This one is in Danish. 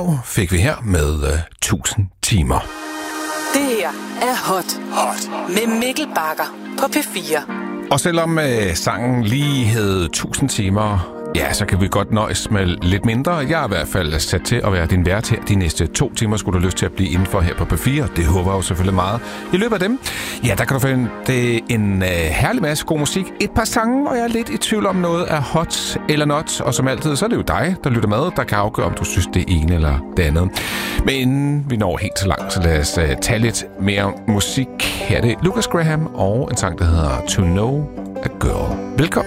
Brev fik vi her med 1000 timer. Det her er Hot med Mikkel Bagger på P4. Og selvom sangen lige hed 1000 timer, ja, så kan vi godt nøjes med lidt mindre. Jeg er i hvert fald sat til at være din vært her. De næste 2 timer skulle du lyst til at blive indenfor her på P4. Det håber jeg jo selvfølgelig meget. I løbet af dem, ja, der kan du finde en herlig masse god musik. Et par sange, og jeg er lidt i tvivl om noget er hot eller not. Og som altid, så er det jo dig, der lytter med, der kan afgøre, om du synes det ene eller det andet. Men inden vi når helt så langt, så lad os tage lidt mere musik. Her er det Lucas Graham og en sang, der hedder To Know a Girl. Velkommen.